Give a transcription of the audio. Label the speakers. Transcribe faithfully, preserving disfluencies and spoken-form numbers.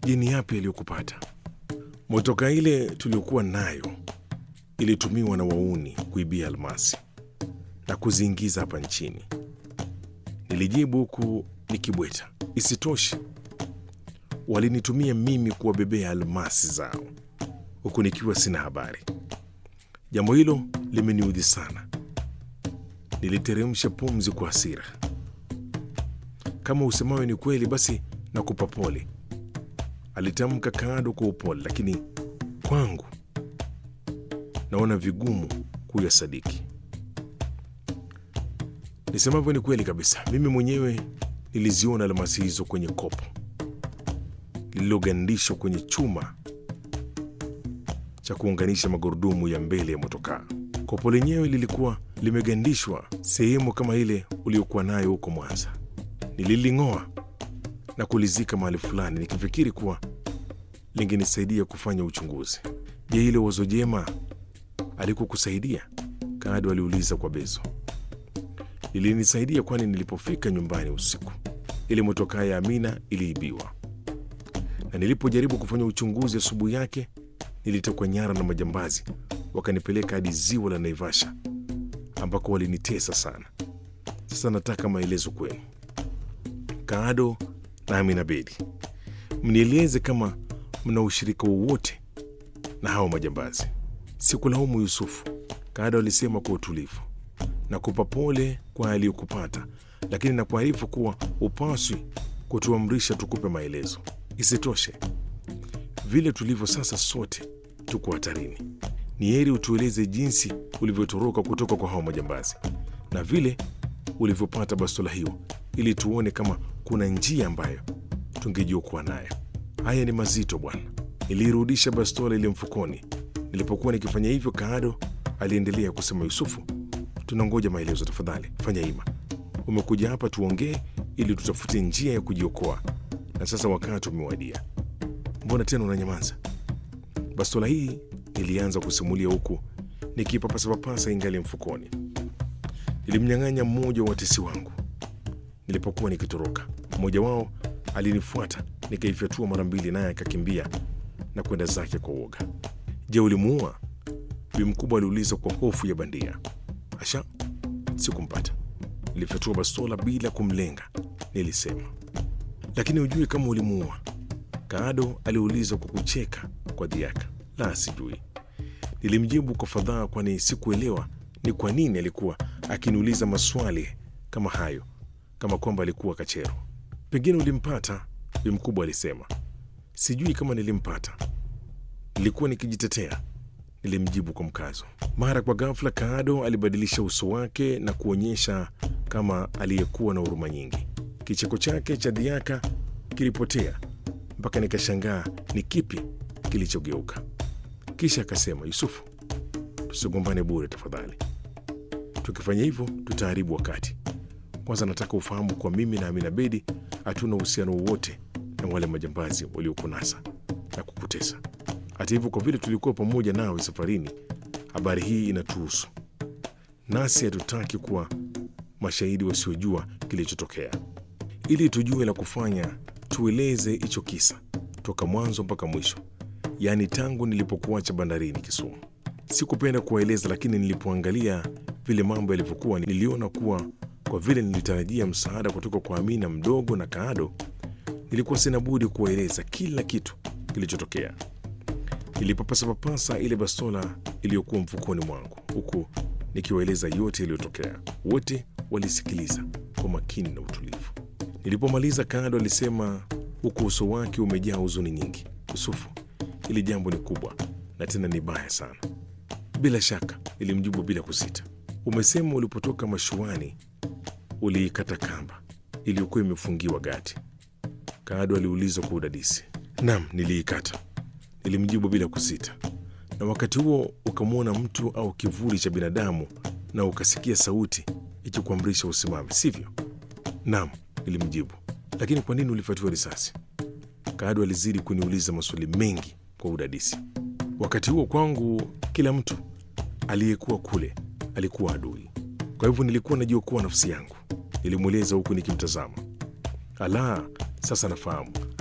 Speaker 1: Je, ni yapi yaliyokupata? Motoka ile tuliokuwa nayo ilitumiwa na wauni kuibia almasi na kuziingiza hapa nchini, nilijibu huku nikibweta. Isitoshe, walinitumia mimi kuwabebea almasi zao huku nikiwa sina habari. Jambo hilo limeniudhi sana. Niliteremsha pumzi kwa hasira. Kama usemayo ni kweli, basi nakupa pole, alitamka Kaado kwa upole, lakini kwangu naona vigumu kuyasadiki. Nisemavyo ni kweli kabisa. Mimi mwenyewe niliziona almasi hizo kwenye kopo lililogandishwa kwenye chuma cha kuunganisha magurudumu ya mbele ya motokaa. Kopo lenyewe lilikuwa limegandishwa sehemu kama ile uliokuwa nayo huko Mwanza. Nililing'oa na kulizika mahali fulani, nikifikiri kuwa lingenisaidia kufanya uchunguzi. Je, hilo wazo jema alikukusaidia? Kaado aliuliza kwa bezo. Lilinisaidia, kwani nilipofika nyumbani usiku, ile motokaa ya Amina iliibiwa, na nilipojaribu kufanya uchunguzi asubuhi yake nilitekwa nyara na majambazi, wakanipeleka hadi ziwa la Naivasha ambako walinitesa sana. Sasa nataka maelezo kwenu, Kaado na Amina Bedi, mnieleze kama mna ushirika wowote na hao majambazi. Sikulaumu Yusufu, Kaado alisema kwa utulivu. Nakupa pole kwa aliyokupata, lakini nakuarifu kuwa upaswi kutuamrisha tukupe maelezo. Isitoshe, vile tulivyo sasa sote tuko hatarini. Ni heri utueleze jinsi ulivyotoroka kutoka kwa hao majambazi na vile ulivyopata bastola hiyo, ili tuone kama kuna njia ambayo tungejiokoa nayo. Haya ni mazito bwana. Nilirudisha bastola ile mfukoni. Nilipokuwa nikifanya hivyo, Kaado aliendelea kusema, Yusufu, tunangoja maelezo, tafadhali fanya hima. Umekuja hapa tuongee ili tutafute njia ya kujiokoa, na sasa wakati umewadia. Mbona tena unanyamaza? Bastola hii, nilianza kusimulia huku nikipapasa-papasa ingali mfukoni. Nilimnyang'anya mmoja wa watesi wangu nilipokuwa nikitoroka. Mmoja wao alinifuata, nikaifyatua mara mbili, naye akakimbia na kwenda zake kwa uoga. Je, ulimuua? Bi mkubwa aliuliza kwa hofu ya bandia. Asha, sikumpata. Nilifyatua bastola bila kumlenga, nilisema. Lakini ujui kama ulimuua? Kaado aliuliza kwa kucheka kwa dhiaka. La, sijui, nilimjibu kwa fadhaa, kwani sikuelewa ni kwa nini alikuwa akiniuliza maswali kama hayo, kama kwamba alikuwa kachero. Pengine ulimpata, Bi mkubwa alisema. Sijui kama nilimpata, nilikuwa nikijitetea, nilimjibu kwa mkazo. Mara kwa ghafla Kaado alibadilisha uso wake na kuonyesha kama aliyekuwa na huruma nyingi. Kicheko chake cha dhiaka kilipotea mpaka nikashangaa ni kipi kilichogeuka. Kisha akasema, Yusufu, tusigombane bure tafadhali. Tukifanya hivyo tutaharibu wakati. Kwanza nataka ufahamu kwa mimi na Amina Bedi hatuna uhusiano wowote na wale majambazi waliokunasa na kukutesa. Hata hivyo, kwa vile tulikuwa pamoja nawe safarini, habari hii inatuhusu, nasi hatutaki kuwa mashahidi wasiojua kilichotokea. Ili tujue la kufanya, tueleze hicho kisa toka mwanzo mpaka mwisho, yaani tangu nilipokuacha bandarini Kisumu. Sikupenda kuwaeleza, lakini nilipoangalia vile mambo yalivyokuwa, niliona kuwa kwa vile nilitarajia msaada kutoka kwa Amina mdogo na Kaado, nilikuwa sina budi kuwaeleza kila kitu kilichotokea. Nilipapasa-papasa ile bastola iliyokuwa mfukoni mwangu huku nikiwaeleza yote yaliyotokea. Wote walisikiliza kwa makini na utulivu. Nilipomaliza, Kaado alisema huku uso wake umejaa huzuni nyingi, Yusufu, hili jambo ni kubwa na tena ni baya sana. Bila shaka, nilimjibu bila kusita. Umesema ulipotoka mashuani uliikata kamba iliyokuwa imefungiwa gati? Kaado aliuliza kwa udadisi. Naam, niliikata, nilimjibu bila kusita. Na wakati huo ukamwona mtu au kivuli cha binadamu na ukasikia sauti ikikuamrisha usimame, sivyo? Naam, nilimjibu. Lakini kwa nini ulifyatua risasi? Kaado alizidi kuniuliza maswali mengi kwa udadisi. Wakati huo kwangu kila mtu aliyekuwa kule alikuwa adui, kwa hivyo nilikuwa najiokoa nafsi yangu, nilimweleza huku nikimtazama. Ala, sasa nafahamu,